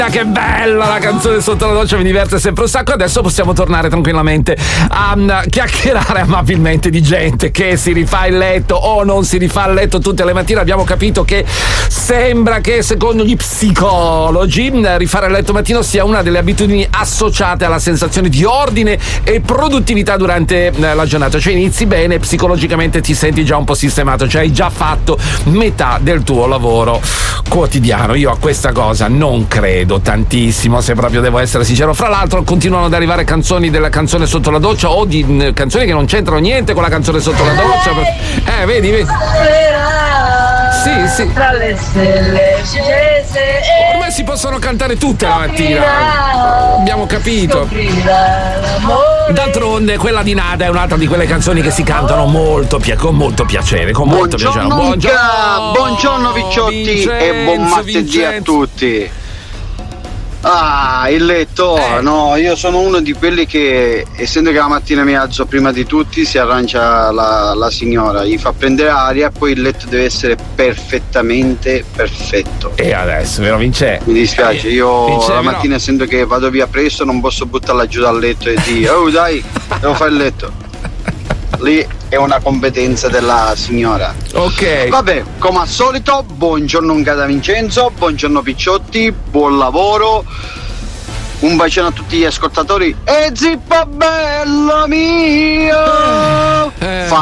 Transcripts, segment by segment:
Che bella la canzone sotto la doccia, mi diverte sempre un sacco. Adesso possiamo tornare tranquillamente a chiacchierare amabilmente di gente che si rifà il letto o non si rifà il letto tutte le mattine. Abbiamo capito che sembra che secondo gli psicologi rifare il letto mattino sia una delle abitudini associate alla sensazione di ordine e produttività durante la giornata. Cioè inizi bene, psicologicamente ti senti già un po' sistemato, cioè hai già fatto metà del tuo lavoro quotidiano. Io a questa cosa non credo tantissimo, se proprio devo essere sincero. Fra l'altro continuano ad arrivare canzoni della canzone sotto la doccia o di canzoni che non c'entrano niente con la canzone sotto la doccia. Vedi. Sì. Tra le stelle scese. Ormai si possono cantare tutte la mattina. Abbiamo capito. D'altronde quella di Nada è un'altra di quelle canzoni che si cantano con molto piacere. Buongiorno Picciotti e buon martedì a tutti. Il letto, no, io sono uno di quelli che, essendo che la mattina mi alzo prima di tutti, si arrangia la signora, gli fa prendere aria e poi il letto deve essere perfettamente perfetto. E adesso, vero Vince? Mi dispiace, io la mattina, essendo che vado via presto, non posso buttarla giù dal letto e dire oh dai, devo fare il letto. Lì è una competenza della signora. Ok. Vabbè, come al solito, buongiorno da Vincenzo, buongiorno Picciotti, buon lavoro. Un bacione a tutti gli ascoltatori. E zippa bella mia,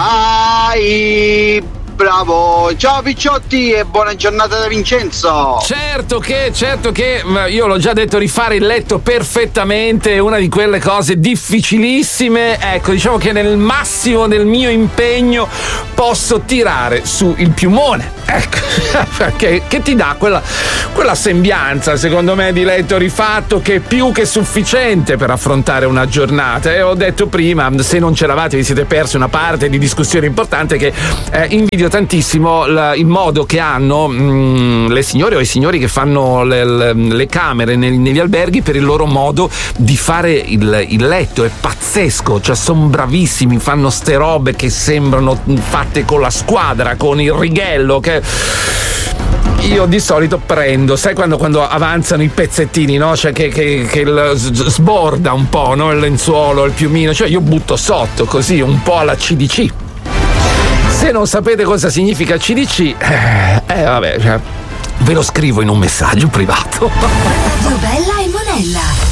fai bravo. Ciao Picciotti e buona giornata da Vincenzo. Certo che io l'ho già detto, rifare il letto perfettamente è una di quelle cose difficilissime. Ecco, diciamo che nel massimo del mio impegno posso tirare su il piumone, ecco, che ti dà quella sembianza, secondo me, di letto rifatto che è più che sufficiente per affrontare una giornata. E ho detto prima, se non c'eravate, vi siete persi una parte di discussione importante, che invidio tantissimo il modo che hanno le signore o i signori che fanno le camere negli alberghi per il loro modo di fare il letto. È pazzesco, cioè sono bravissimi, fanno ste robe che sembrano fatte con la squadra, con il righello, che io di solito prendo, sai quando avanzano i pezzettini, no? Cioè che sborda un po', no? Il lenzuolo, il piumino, cioè io butto sotto così un po' alla CDC. Se non sapete cosa significa CDC, vabbè, cioè, ve lo scrivo in un messaggio privato. Radio Bella e Monella.